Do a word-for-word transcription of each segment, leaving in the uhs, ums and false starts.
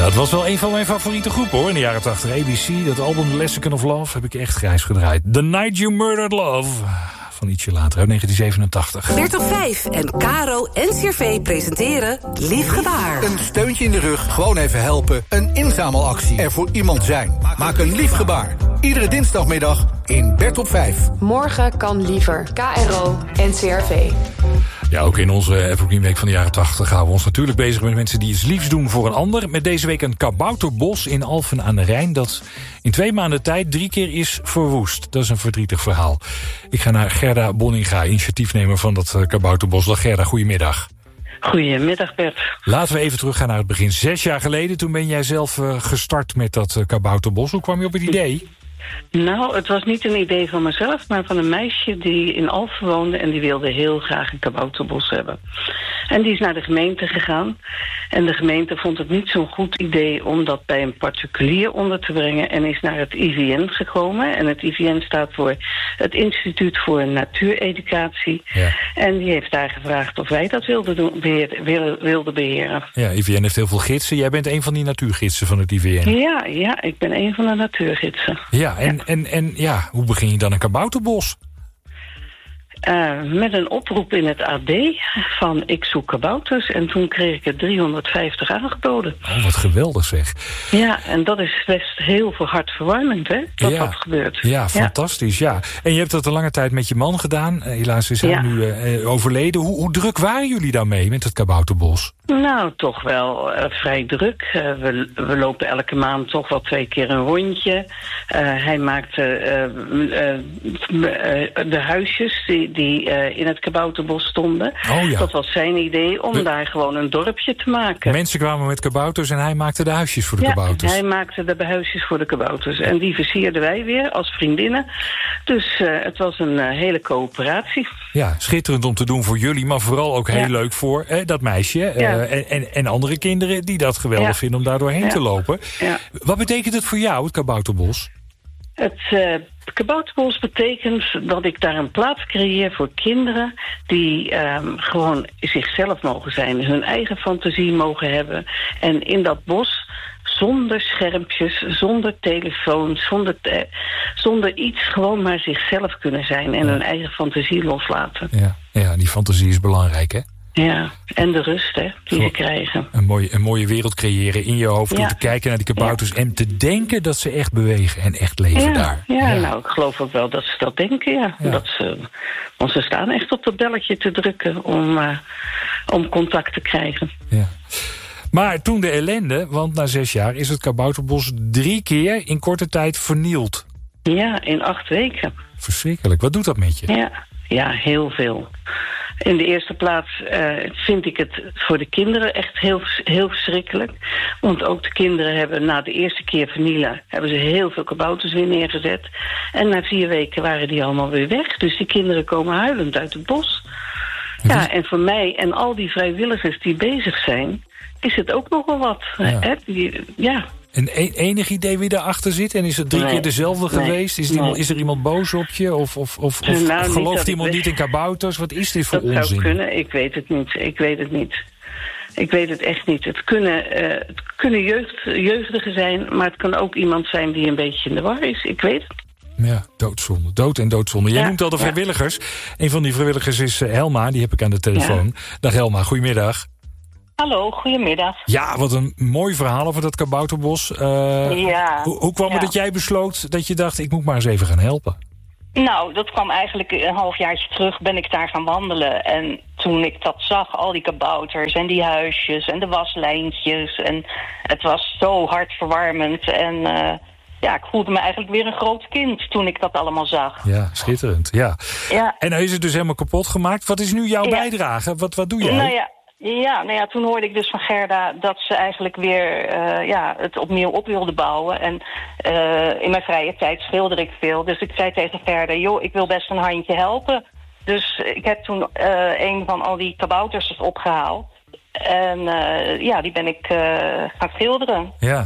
dat was wel een van mijn favoriete groepen hoor, in de jaren tachtig. A B C, dat album The Lexicon of Love, heb ik echt grijs gedraaid. The Night You Murdered Love, van ietsje later, uit negentien zevenentachtig. Bertok vijf en Caro en Cervé presenteren Lief Gebaar. Een steuntje in de rug, gewoon even helpen. Een inzamelactie, er voor iemand zijn. Maak een lief gebaar. Iedere dinsdagmiddag in Bertok vijf. Morgen kan liever. K R O en C R V. Ja, ook in onze Evergreen Week van de jaren tachtig gaan we ons natuurlijk bezig met mensen die iets liefs doen voor een ander. Met deze week een kabouterbos in Alphen aan de Rijn dat in twee maanden tijd drie keer is verwoest. Dat is een verdrietig verhaal. Ik ga naar Gerda Bonninga, initiatiefnemer van dat kabouterbos. Dag Gerda, goedemiddag. Goedemiddag Bert. Laten we even teruggaan naar het begin. Zes jaar geleden, toen ben jij zelf uh, gestart met dat uh, kabouterbos. Hoe kwam je op het idee? Nou, het was niet een idee van mezelf, maar van een meisje die in Alphen woonde en die wilde heel graag een kabouterbos hebben. En die is naar de gemeente gegaan. En de gemeente vond het niet zo'n goed idee om dat bij een particulier onder te brengen en is naar het I V N gekomen. En het I V N staat voor het Instituut voor Natuureducatie. Ja. En die heeft daar gevraagd of wij dat wilden, doen, beheer, wilden, wilden beheren. Ja, I V N heeft heel veel gidsen. Jij bent een van die natuurgidsen van het I V N. Ja, ja, ik ben een van de natuurgidsen. Ja, en, ja. En, en ja, hoe begin je dan een kabouterbos? Uh, met een oproep in het A D van ik zoek kabouters. En toen kreeg ik er driehonderdvijftig aangeboden. Oh, wat geweldig zeg. Ja, en dat is best heel veel hartverwarmend, hè, dat ja. dat gebeurt. Ja, fantastisch, ja. En je hebt dat een lange tijd met je man gedaan. Uh, helaas is hij ja. nu uh, overleden. Hoe, hoe druk waren jullie daarmee met het kabouterbos? Nou, toch wel uh, vrij druk. Uh, we, we lopen elke maand toch wel twee keer een rondje. Uh, hij maakte uh, uh, uh, de huisjes die, die uh, in het kabouterbos stonden. Oh, ja. Dat was zijn idee om we... daar gewoon een dorpje te maken. Mensen kwamen met kabouters en hij maakte de huisjes voor de ja, kabouters. hij maakte de huisjes voor de kabouters. En die versierden wij weer als vriendinnen. Dus uh, het was een uh, hele coöperatie. Ja, schitterend om te doen voor jullie, maar vooral ook heel ja. leuk voor eh, dat meisje. Ja. Uh, en, en, en andere kinderen die dat geweldig ja. vinden om daar doorheen ja. te lopen. Ja. Wat betekent het voor jou, het kabouterbos? Het uh, kabouterbos betekent dat ik daar een plaats creëer voor kinderen die um, gewoon zichzelf mogen zijn, hun eigen fantasie mogen hebben. En in dat bos, zonder schermpjes, zonder telefoon, zonder, te, zonder iets, gewoon maar zichzelf kunnen zijn en ja. hun eigen fantasie loslaten. Ja, ja, die fantasie is belangrijk, hè? Ja, en de rust, hè, die ze krijgen. Een mooie, een mooie wereld creëren in je hoofd, ja. om te kijken naar die kabouters ja. en te denken dat ze echt bewegen en echt leven ja, daar. Ja, ja, nou, ik geloof ook wel dat ze dat denken, ja. ja. Dat ze, want ze staan echt op dat belletje te drukken om, uh, om contact te krijgen. Ja. Maar toen de ellende, want na zes jaar is het kabouterbos drie keer in korte tijd vernield. Ja, in acht weken. Verschrikkelijk. Wat doet dat met je? Ja, ja, heel veel. In de eerste plaats uh, vind ik het voor de kinderen echt heel, heel verschrikkelijk. Want ook de kinderen hebben na de eerste keer vernielen, hebben ze heel veel kabouters weer neergezet. En na vier weken waren die allemaal weer weg. Dus die kinderen komen huilend uit het bos. Ja, en voor mij en al die vrijwilligers die bezig zijn, is het ook nogal wat. Ja. Hè? Die, ja. En e- enig idee wie daarachter zit? En is het drie nee, keer dezelfde nee, geweest? Is, nee. iemand, is er iemand boos op je? Of, of, of, of nou, gelooft iemand niet in kabouters? Wat is dit voor dat onzin? Dat zou kunnen, ik weet het niet. Ik weet het niet. Ik weet het echt niet. Het kunnen, uh, het kunnen jeugd, jeugdigen zijn, maar het kan ook iemand zijn die een beetje in de war is. Ik weet het. Ja, doodzonde. Dood en doodzonde. Jij ja, noemt al de vrijwilligers. Ja. Een van die vrijwilligers is uh, Helma, die heb ik aan de telefoon. Ja. Dag Helma, goedemiddag. Hallo, goedemiddag. Ja, wat een mooi verhaal over dat kabouterbos. Uh, ja. Hoe, hoe kwam het ja. dat jij besloot dat je dacht, ik moet maar eens even gaan helpen? Nou, dat kwam eigenlijk een halfjaartje terug, ben ik daar gaan wandelen. En toen ik dat zag, al die kabouters en die huisjes en de waslijntjes. En het was zo hartverwarmend. En uh, ja, ik voelde me eigenlijk weer een groot kind toen ik dat allemaal zag. Ja, schitterend. Ja. Ja. En dan is het dus helemaal kapot gemaakt. Wat is nu jouw ja. bijdrage? Wat, wat doe jij? Nou ja. Ja, nou ja, toen hoorde ik dus van Gerda dat ze eigenlijk weer uh, ja, het opnieuw op wilde bouwen. En uh, in mijn vrije tijd schilder ik veel. Dus ik zei tegen Gerda, joh, ik wil best een handje helpen. Dus ik heb toen uh, een van al die kabouters opgehaald. En uh, ja, die ben ik uh, gaan schilderen. Ja.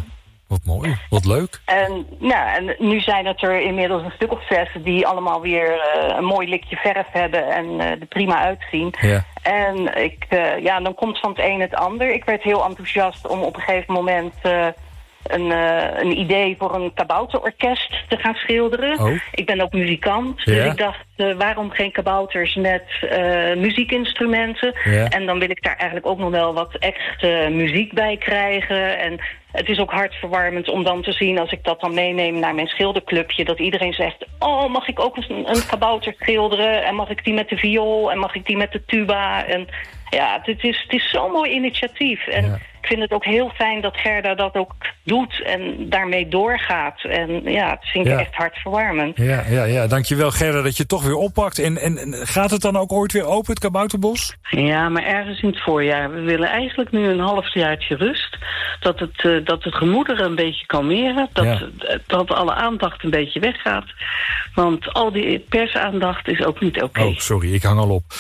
Wat mooi, wat leuk. En, nou, en nu zijn het er inmiddels een stuk of zes die allemaal weer uh, een mooi likje verf hebben en uh, er prima uitzien. Ja. En ik, uh, ja, dan komt van het een het ander. Ik werd heel enthousiast om op een gegeven moment uh, een, uh, een idee voor een kabouterorkest te gaan schilderen. Oh. Ik ben ook muzikant, Ja. dus ik dacht, uh, waarom geen kabouters met uh, muziekinstrumenten? Ja. En dan wil ik daar eigenlijk ook nog wel wat echte muziek bij krijgen. En het is ook hartverwarmend om dan te zien, als ik dat dan meeneem naar mijn schilderclubje, dat iedereen zegt, oh, mag ik ook een, een kabouter schilderen? En mag ik die met de viool? En mag ik die met de tuba? En ja, het is, het is zo'n mooi initiatief. En Ja. ik vind het ook heel fijn dat Gerda dat ook doet en daarmee doorgaat. En ja, het vind ik Ja. echt hartverwarmend. Ja, ja, ja, dankjewel Gerda dat je het toch weer oppakt. En, en en gaat het dan ook ooit weer open, het kabouterbos? Ja, maar ergens in het voorjaar. We willen eigenlijk nu een halfjaartje rust. Dat het, uh, dat het gemoederen een beetje kalmeren. Dat, Ja. dat alle aandacht een beetje weggaat. Want al die persaandacht is ook niet oké. Oh, sorry, ik hang al op.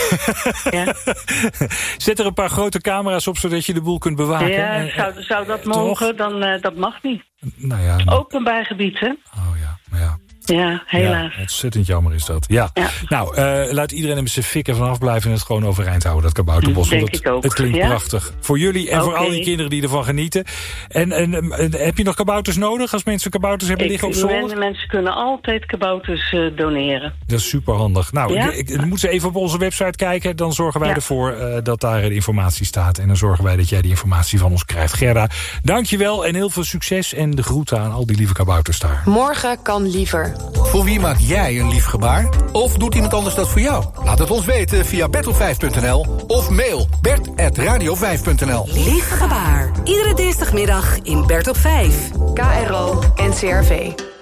Ja, Zet er een paar grote camera's op, zodat je de boel kunt bewaken. ja En- zou, zou dat toch? mogen? Dan, uh, dat mag niet. Nou ja, nou, Openbaar gebied, hè? oh ja, maar ja. Ja, helaas. Ja, ontzettend jammer is dat. Ja. Ja. Nou, uh, laat iedereen er met zijn fikken vanaf blijven en het gewoon overeind houden, dat kabouterbos. Denk Want het, ik ook. het klinkt Ja? prachtig. Voor jullie en voor Oké. al die kinderen die ervan genieten. En, en, en heb je nog kabouters nodig als mensen kabouters hebben Ik, liggen op zolder? men- mensen kunnen altijd kabouters uh, doneren. Dat is super handig. Nou, Ja? ik, ik, dan moeten ze even op onze website kijken. Dan zorgen wij Ja. ervoor uh, dat daar de informatie staat. En dan zorgen wij dat jij die informatie van ons krijgt. Gerda, dankjewel en heel veel succes. En de groeten aan al die lieve kabouters daar. Morgen kan liever. Voor wie maak jij een lief gebaar? Of doet iemand anders dat voor jou? Laat het ons weten via bert op vijf punt n l of mail bert at radio vijf punt n l. Lief gebaar. Iedere dinsdagmiddag in Bert op vijf. K R O N C R V.